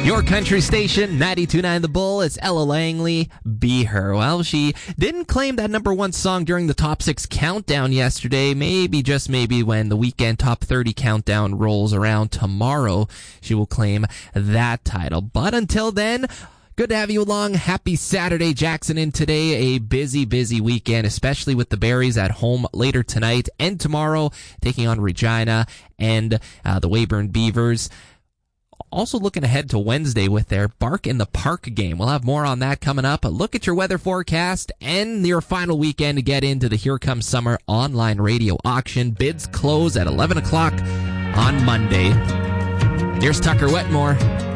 Your country station, 92.9 The Bull. It's Ella Langley, Be Her. Well, she didn't claim that number one song during the Top 6 countdown yesterday. Maybe, just maybe, when the weekend Top 30 countdown rolls around tomorrow, she will claim that title. But until then, good to have you along. Happy Saturday. Jackson in today. A busy, busy weekend, especially with the Berries at home later tonight and tomorrow, taking on Regina and the Weyburn Beavers. Also looking ahead to Wednesday with their Bark in the Park game. We'll have more on that coming up. Look at your weather forecast and your final weekend to get into the Here Comes Summer online radio auction. Bids close at 11 o'clock on Monday. Here's Tucker Wetmore.